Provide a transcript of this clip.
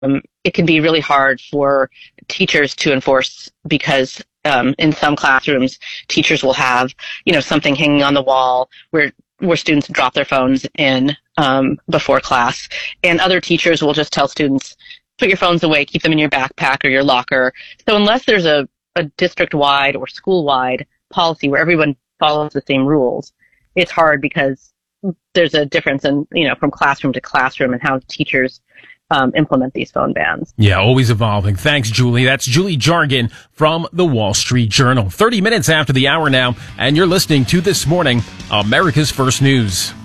it can be really hard for teachers to enforce because in some classrooms, teachers will have, something hanging on the wall where students drop their phones in before class, and other teachers will just tell students, put your phones away, keep them in your backpack or your locker. So unless there's a district-wide or school-wide policy where everyone follows the same rules, it's hard because there's a difference in, from classroom to classroom and how teachers implement these phone bans. Yeah, always evolving. Thanks, Julie. That's Julie Jargon from the Wall Street Journal. 30 minutes after the hour now, and you're listening to This Morning, America's First News.